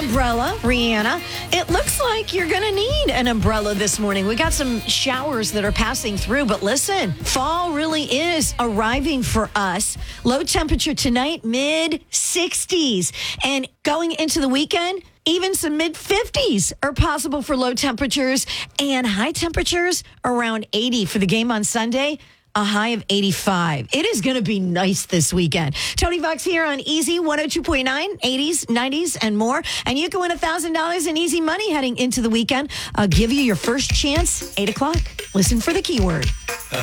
umbrella, Rihanna. It looks like you're going to need an umbrella this morning. We got some showers that are passing through, but listen, fall really is arriving for us. Low temperature tonight, mid 60s. And going into the weekend, even some mid 50s are possible for low temperatures and high temperatures around 80 for the game on Sunday. A high of 85. It is going to be nice this weekend. Tony Fox here on Easy 102.9, 80s, 90s, and more. And you can win $1,000 in easy money heading into the weekend. I'll give you your first chance, 8 o'clock. Listen for the keyword.